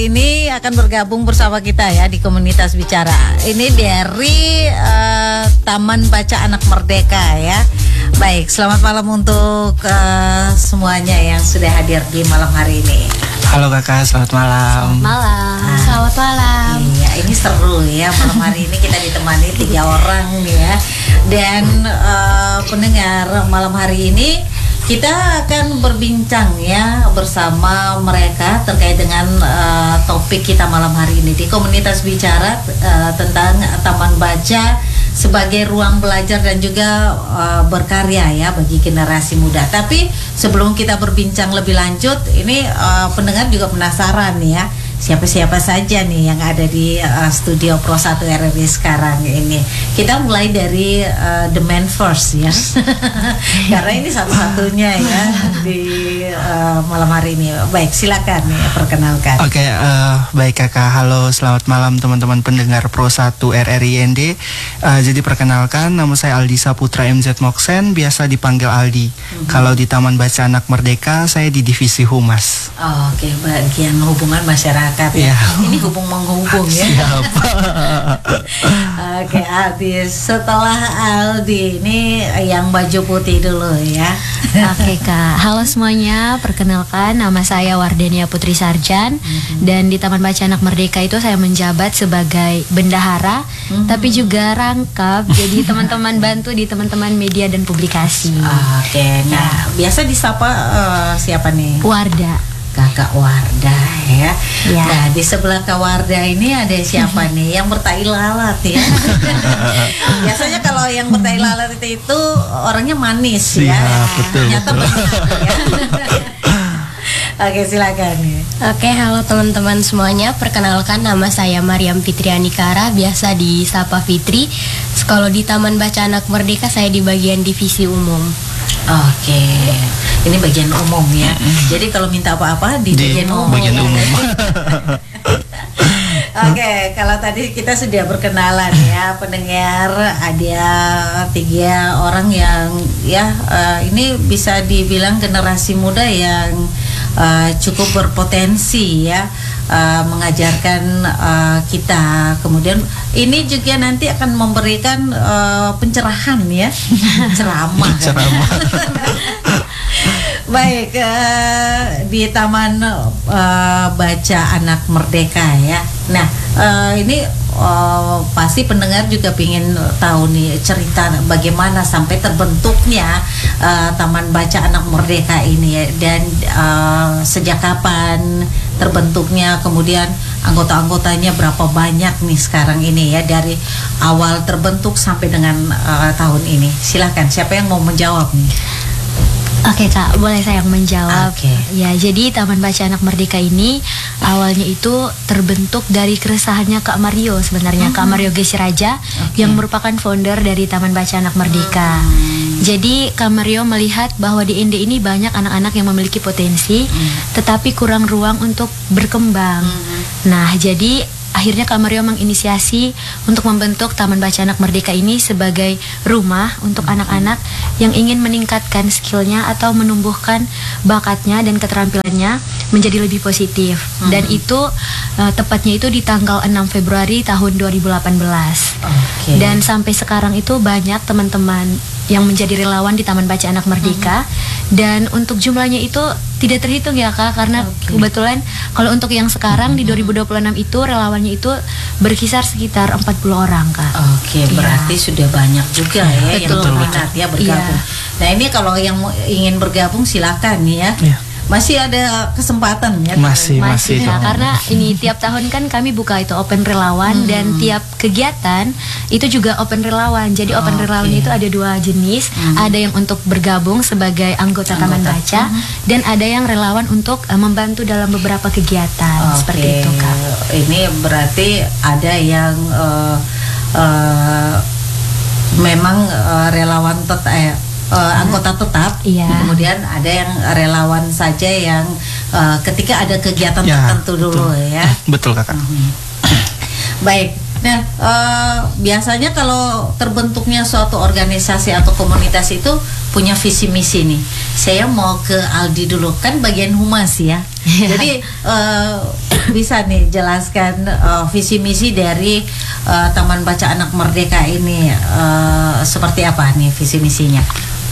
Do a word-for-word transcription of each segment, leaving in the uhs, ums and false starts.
Ini akan bergabung bersama kita ya di komunitas bicara. Ini dari uh, Taman Baca Anak Merdeka ya. Baik, selamat malam untuk uh, semuanya yang sudah hadir di malam hari ini. Halo kakak, selamat malam. Selamat malam. Nah, selamat malam. Iya, ini seru ya malam hari ini kita ditemani tiga orang nih ya. Dan uh, pendengar malam hari ini kita akan berbincang ya bersama mereka terkait dengan uh, topik kita malam hari ini di komunitas bicara uh, tentang Taman Baca sebagai ruang belajar dan juga uh, berkarya ya bagi generasi muda. Tapi sebelum kita berbincang lebih lanjut, ini uh, pendengar juga penasaran nih ya, siapa-siapa saja nih yang ada di uh, studio Pro satu R R I sekarang ini. Kita mulai dari uh, The Man First ya. Karena ini satu-satunya ya di uh, malam hari ini. Baik, silakan ya, perkenalkan. Oke, okay, uh, baik kakak. Halo, selamat malam teman-teman pendengar Pro satu R R I N D. Uh, jadi perkenalkan, nama saya Aldi Saputra M Z Moksen, biasa dipanggil Aldi. Mm-hmm. Kalau di Taman Baca Anak Merdeka, saya di divisi Humas. Oh, Oke, okay. Bagian hubungan masyarakat ya. Ini hubung menghubung ya. Siapa? Oke, Aldi. Setelah Aldi ini yang baju putih dulu ya. Oke Kak, halo semuanya. Perkenalkan, nama saya Wardania Putri Sarjan. Mm-hmm. Dan di Taman Baca Anak Merdeka itu saya menjabat sebagai bendahara, mm-hmm. tapi juga rangkap. Jadi teman-teman bantu di teman-teman media dan publikasi. Oke, nah biasa disapa uh, siapa nih? Warda. Kakak Warda ya. Ya. Nah di sebelah Kak Warda ini ada siapa nih yang bertai lalat ya? Biasanya kalau yang bertai lalat itu orangnya manis ya. Ya, betul. Ternyata benar ya. Oke, silakan nih. Oke, halo teman-teman semuanya. Perkenalkan, nama saya Mariam Fitriani Kara, biasa disapa Fitri. Kalau di Taman Baca Anak Merdeka saya di bagian divisi umum. Oke, ini bagian umum ya. Jadi kalau minta apa-apa di, di bagian umum. Bagian ya. umum. Oke, kalau tadi kita sudah berkenalan ya pendengar, ada tiga orang yang ya uh, ini bisa dibilang generasi muda yang uh, cukup berpotensi ya uh, mengajarkan uh, kita. Kemudian ini juga nanti akan memberikan uh, pencerahan ya, ceramah. Ceramah. Baik, uh, di Taman uh, Baca Anak Merdeka ya. Nah, uh, ini uh, pasti pendengar juga ingin tahu nih cerita bagaimana sampai terbentuknya uh, Taman Baca Anak Merdeka ini ya. Dan uh, sejak kapan terbentuknya, kemudian anggota-anggotanya berapa banyak nih sekarang ini ya, dari awal terbentuk sampai dengan uh, tahun ini. Silahkan, siapa yang mau menjawab nih? Oke Kak, boleh saya yang menjawab. Oke. Ya, jadi Taman Baca Anak Merdeka ini awalnya itu terbentuk dari keresahannya Kak Mario sebenarnya, uh-huh. Kak Mario Gesiraja, okay. yang merupakan founder dari Taman Baca Anak Merdeka. Uh-huh. Jadi Kak Mario melihat bahwa di N D ini banyak anak-anak yang memiliki potensi, uh-huh. tetapi kurang ruang untuk berkembang. Uh-huh. Nah, jadi akhirnya Kak Mario menginisiasi untuk membentuk Taman Baca Anak Merdeka ini sebagai rumah untuk mm-hmm. anak-anak yang ingin meningkatkan skillnya atau menumbuhkan bakatnya dan keterampilannya menjadi lebih positif. Mm-hmm. Dan itu uh, tepatnya itu di tanggal enam Februari tahun dua ribu delapan belas. Okay. Dan sampai sekarang itu banyak teman-teman yang menjadi relawan di Taman Baca Anak Merdeka. Mm-hmm. Dan untuk jumlahnya itu tidak terhitung ya Kak, karena okay. kebetulan kalau untuk yang sekarang mm-hmm. di dua ribu dua puluh enam itu relawannya itu berkisar sekitar empat puluh orang Kak. Oke, okay, ya. Berarti sudah banyak juga ya, ya yang berminat ya bergabung. Ya. Nah ini kalau yang ingin bergabung silakan ya. Ya. Masih ada kesempatan ya? Masih, masih. masih nah, karena ini tiap tahun kan kami buka itu open relawan, hmm. dan tiap kegiatan itu juga open relawan. Jadi open okay. relawan itu ada dua jenis, hmm. ada yang untuk bergabung sebagai anggota, anggota. Taman Baca, hmm. dan ada yang relawan untuk uh, membantu dalam beberapa kegiatan, okay. seperti itu Kak. Ini berarti ada yang uh, uh, memang uh, relawan tetap. uh, anggota tetap, iya. Kemudian ada yang relawan saja yang uh, ketika ada kegiatan ya, tertentu dulu betul. ya. Betul kakak. Hmm. Baik, Nah, eh, biasanya kalau terbentuknya suatu organisasi atau komunitas itu punya visi misi nih. Saya mau ke Aldi dulu, kan bagian humas ya. Jadi eh, bisa nih jelaskan eh, visi misi dari eh, Taman Baca Anak Merdeka ini eh, seperti apa nih visi misinya?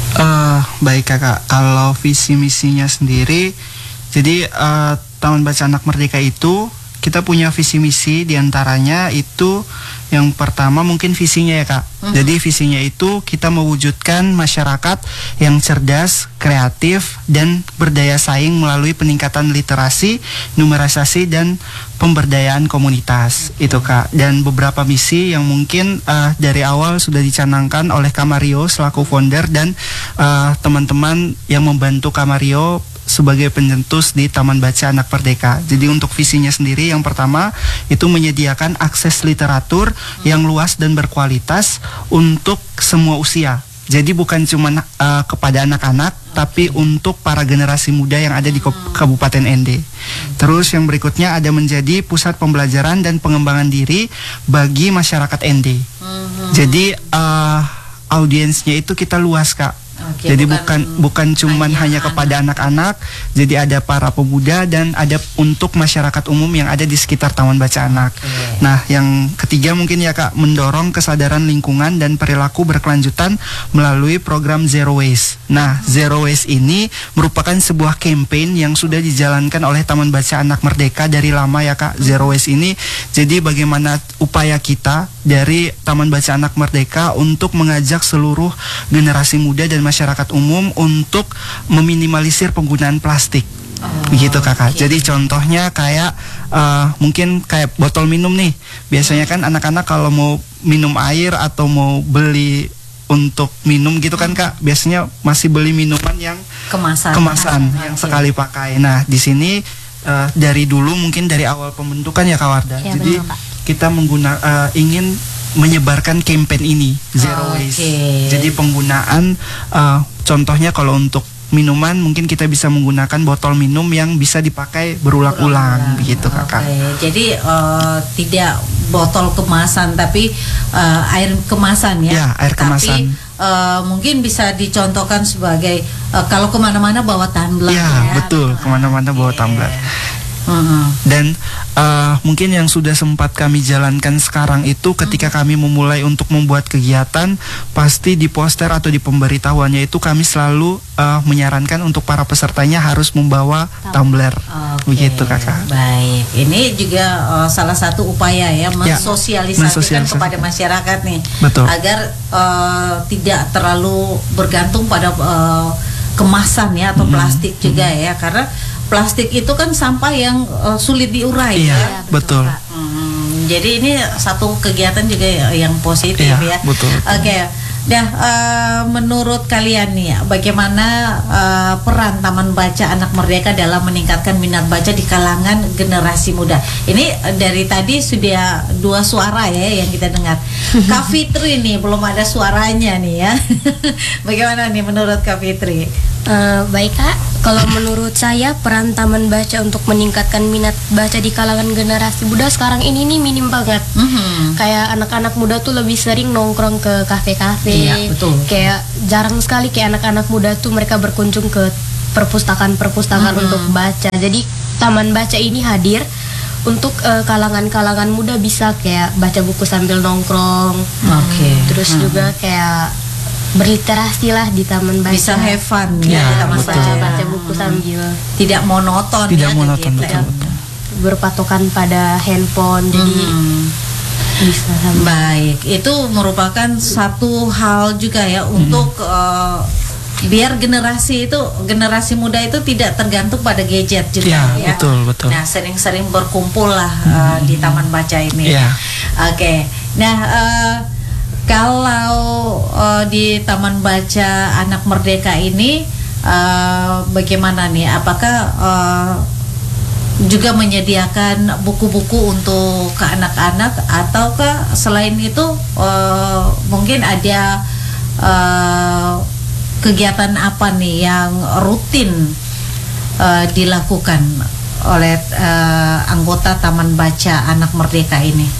Eh, baik kakak, kalau visi misinya sendiri, jadi eh, Taman Baca Anak Merdeka itu kita punya visi misi, diantaranya itu yang pertama mungkin visinya ya kak. Mm-hmm. Jadi visinya itu kita mewujudkan masyarakat yang cerdas, kreatif, dan berdaya saing melalui peningkatan literasi, numerisasi, dan pemberdayaan komunitas. Mm-hmm. Itu kak. Dan beberapa misi yang mungkin uh, dari awal sudah dicanangkan oleh Kak Mario selaku founder dan uh, teman-teman yang membantu Kak Mario sebagai pencetus di Taman Baca Anak Merdeka. Jadi untuk visinya sendiri yang pertama itu menyediakan akses literatur yang luas dan berkualitas untuk semua usia. Jadi bukan cuma uh, kepada anak-anak, tapi untuk para generasi muda yang ada di Kabupaten N D. Terus yang berikutnya ada menjadi pusat pembelajaran dan pengembangan diri bagi masyarakat N D. Jadi uh, audiensnya itu kita luas kak. Oke, jadi bukan bukan cuman hanya, hanya kepada anak-anak, jadi ada para pemuda dan ada untuk masyarakat umum yang ada di sekitar Taman Baca Anak. Oke. Nah, yang ketiga mungkin ya kak, mendorong kesadaran lingkungan dan perilaku berkelanjutan melalui program Zero Waste. Nah, Zero Waste ini merupakan sebuah campaign yang sudah dijalankan oleh Taman Baca Anak Merdeka dari lama ya kak. Zero Waste ini, jadi bagaimana upaya kita dari Taman Baca Anak Merdeka untuk mengajak seluruh generasi muda dan masyarakat umum untuk meminimalisir penggunaan plastik. Oh, begitu kakak. Okay. Jadi contohnya kayak uh, mungkin kayak botol minum nih. Biasanya kan anak-anak kalau mau minum air atau mau beli untuk minum gitu kan kak, biasanya masih beli minuman yang kemasan, kemasan yang okay. sekali pakai. Nah di sini uh, dari dulu mungkin dari awal pembentukan ya Kak Warda. Ya, jadi benar, kita mengguna uh, ingin menyebarkan campaign ini Zero oh, Waste. Okay. Jadi penggunaan uh, contohnya kalau untuk minuman mungkin kita bisa menggunakan botol minum yang bisa dipakai berulang-ulang begitu kakak. Okay. Jadi uh, tidak botol kemasan tapi uh, air kemasan ya. Ya air kemasan. Tapi uh, mungkin bisa dicontohkan sebagai uh, kalau kemana-mana bawa tumbler. Ya, ya. Betul, kemana-mana bawa yeah. tumbler. Uh-huh. Dan uh, mungkin yang sudah sempat kami jalankan sekarang itu ketika uh-huh. kami memulai untuk membuat kegiatan, pasti di poster atau di pemberitahuannya itu kami selalu uh, menyarankan untuk para pesertanya harus membawa tumbler. Okay. Begitu kakak. Baik, ini juga uh, salah satu upaya ya mensosialisasikan ya, mensosialisasi. kepada masyarakat nih. Betul. Agar uh, tidak terlalu bergantung pada uh, kemasan ya atau mm-hmm. plastik juga mm-hmm. ya, karena plastik itu kan sampah yang uh, sulit diurai. Iya, ya. betul. Hmm, jadi ini satu kegiatan juga yang positif iya, ya. Betul. Oke. Okay. Nah, uh, menurut kalian nih, bagaimana uh, peran Taman Baca Anak Merdeka dalam meningkatkan minat baca di kalangan generasi muda? Ini uh, dari tadi sudah dua suara ya yang kita dengar. Kak Fitri nih belum ada suaranya nih ya. Bagaimana nih menurut Kak Fitri? Uh, baik kak, kalau menurut saya peran Taman Baca untuk meningkatkan minat baca di kalangan generasi muda sekarang ini nih minim banget. Mm-hmm. Kayak anak-anak muda tuh lebih sering nongkrong ke kafe-kafe. Iya, betul. Kayak jarang sekali kayak anak-anak muda tuh mereka berkunjung ke perpustakaan-perpustakaan mm-hmm. untuk baca. Jadi Taman Baca ini hadir untuk uh, kalangan-kalangan muda bisa kayak baca buku sambil nongkrong. Oke. Okay. Terus mm-hmm. juga kayak berliterasi lah di Taman Baca. Bisa have fun ya, ya di Taman Baca, baca buku sambil tidak monoton tidak ya, monoton gitu. betul, betul. Berpatokan pada handphone. Jadi hmm. bisa sambil. Baik, itu merupakan satu hal juga ya hmm. untuk uh, biar generasi itu generasi muda itu tidak tergantung pada gadget juga ya. Ya, betul, betul. Nah, sering-sering berkumpul lah hmm. uh, di Taman Baca ini. Ya. Oke. Okay. Nah, uh, kalau uh, di Taman Baca Anak Merdeka ini uh, bagaimana nih? Apakah uh, juga menyediakan buku-buku untuk ke anak-anak ataukah selain itu uh, mungkin ada uh, kegiatan apa nih yang rutin uh, dilakukan oleh uh, anggota Taman Baca Anak Merdeka ini?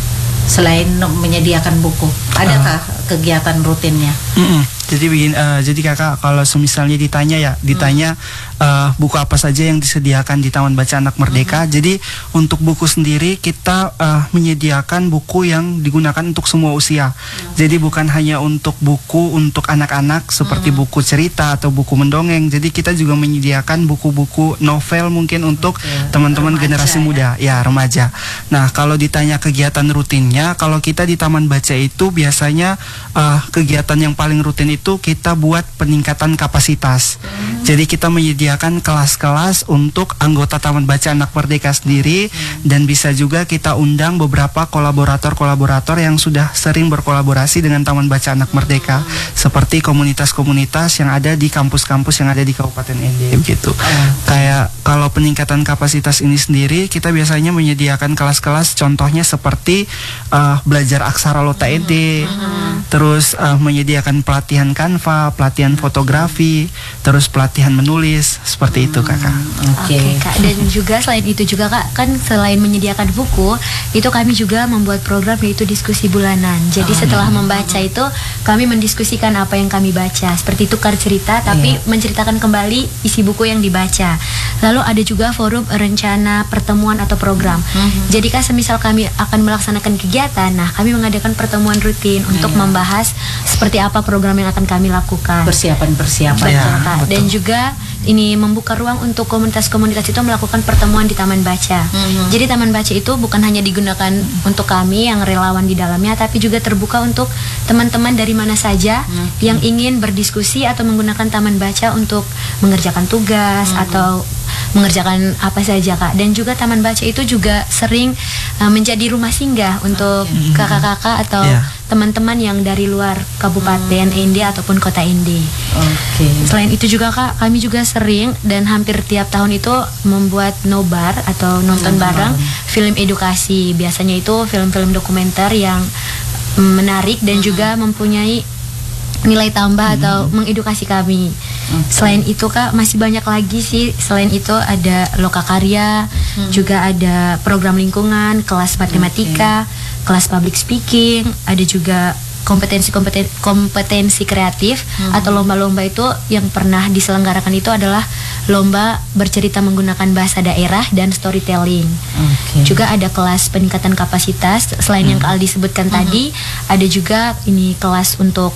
selain menyediakan buku? Adakah kegiatan rutinnya? Mm-mm. Jadi begini, uh, jadi kakak kalau semisalnya ditanya ya, ditanya uh, buku apa saja yang disediakan di Taman Baca Anak Merdeka. Mm-hmm. Jadi untuk buku sendiri kita uh, menyediakan buku yang digunakan untuk semua usia. Mm-hmm. Jadi bukan hanya untuk buku untuk anak-anak seperti mm-hmm. buku cerita atau buku mendongeng. Jadi kita juga menyediakan buku-buku novel mungkin untuk okay. teman-teman remaja, generasi ya? muda, ya remaja. Nah kalau ditanya kegiatan rutinnya, kalau kita di Taman Baca itu biasanya uh, kegiatan yang paling rutin itu kita buat peningkatan kapasitas. Hmm. Jadi kita menyediakan kelas-kelas untuk anggota Taman Baca Anak Merdeka sendiri, hmm. dan bisa juga kita undang beberapa kolaborator-kolaborator yang sudah sering berkolaborasi dengan Taman Baca Anak Merdeka, hmm. seperti komunitas-komunitas yang ada di kampus-kampus yang ada di Kabupaten N D gitu. Hmm. Kayak kalau peningkatan kapasitas ini sendiri kita biasanya menyediakan kelas-kelas contohnya seperti uh, belajar aksara Lota N D, hmm. terus uh, menyediakan pelatihan Canva, pelatihan fotografi, terus pelatihan menulis, seperti itu kakak. Oke okay. okay, kak, dan juga selain itu juga kak, kan selain menyediakan buku, itu kami juga membuat program yaitu diskusi bulanan. Jadi oh, setelah hmm. membaca itu kami mendiskusikan apa yang kami baca, seperti tukar cerita, tapi yeah. menceritakan kembali isi buku yang dibaca. Lalu ada juga forum rencana pertemuan atau program. Mm-hmm. Jadi kak, semisal kami akan melaksanakan kegiatan, nah kami mengadakan pertemuan rutin yeah. untuk membahas seperti apa program yang akan kami lakukan. Persiapan-persiapan. Betul, ya, Kak. Betul. Dan juga ini membuka ruang untuk komunitas-komunitas itu melakukan pertemuan di Taman Baca. Mm-hmm. Jadi Taman Baca itu bukan hanya digunakan untuk kami yang relawan di dalamnya, tapi juga terbuka untuk teman-teman dari mana saja mm-hmm. yang ingin berdiskusi atau menggunakan Taman Baca untuk mengerjakan tugas mm-hmm. atau mengerjakan apa saja kak. Dan juga Taman Baca itu juga sering uh, menjadi rumah singgah untuk okay. kakak-kakak atau yeah. teman-teman yang dari luar Kabupaten hmm. N D ataupun Kota N D. Okay. Selain itu juga kak, kami juga sering dan hampir tiap tahun itu membuat nobar atau nonton hmm. bareng film edukasi. Biasanya itu film-film dokumenter yang menarik dan hmm. juga mempunyai nilai tambah hmm. atau mengedukasi kami. Okay. Selain itu kak, masih banyak lagi sih. Selain itu ada lokakarya, hmm. juga ada program lingkungan, kelas matematika, okay. kelas public speaking, ada juga kompetensi-kompetensi kompetensi kreatif hmm. atau lomba-lomba itu yang pernah diselenggarakan itu adalah lomba bercerita menggunakan bahasa daerah dan storytelling. Okay. Juga ada kelas peningkatan kapasitas. Selain hmm. yang Kak Aldi sebutkan hmm. tadi, ada juga ini kelas untuk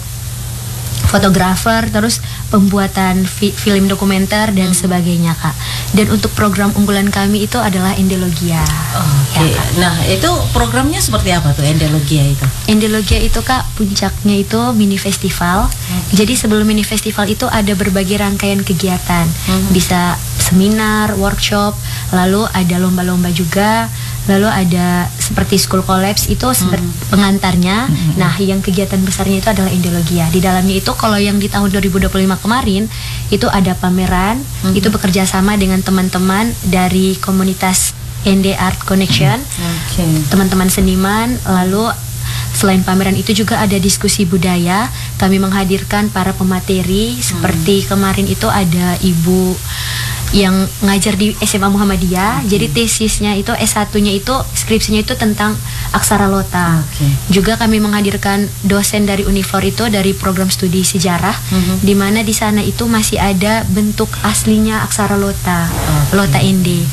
fotografer, terus pembuatan fi- film dokumenter dan hmm. sebagainya kak. Dan untuk program unggulan kami itu adalah Endelogia. Oke. Okay. Ya, nah itu programnya seperti apa tuh Endelogia itu? Endelogia itu kak, puncaknya itu mini festival. Okay. Jadi sebelum mini festival itu ada berbagai rangkaian kegiatan, hmm. bisa seminar, workshop, lalu ada lomba-lomba juga. Lalu ada seperti school collapse itu hmm. pengantarnya. Hmm. Nah, yang kegiatan besarnya itu adalah Endelogia. Di dalamnya itu kalau yang di tahun dua ribu dua puluh lima kemarin itu ada pameran, hmm. itu bekerja sama dengan teman-teman dari komunitas N D Art Connection, hmm. okay. teman-teman seniman. Lalu selain pameran itu juga ada diskusi budaya. Kami menghadirkan para pemateri, hmm. seperti kemarin itu ada Ibu yang ngajar di S M A Muhammadiyah. Hmm. Jadi tesisnya itu S satunya itu skripsinya itu tentang aksara Lota. Okay. Juga kami menghadirkan dosen dari Unifor itu dari program studi sejarah, hmm. di mana di sana itu masih ada bentuk aslinya aksara Lota, okay. Lota N D.